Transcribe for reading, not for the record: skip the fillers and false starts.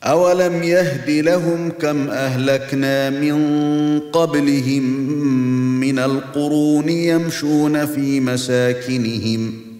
أولم يهد لهم كم أهلكنا من قبلهم من القرون يمشون في مساكنهم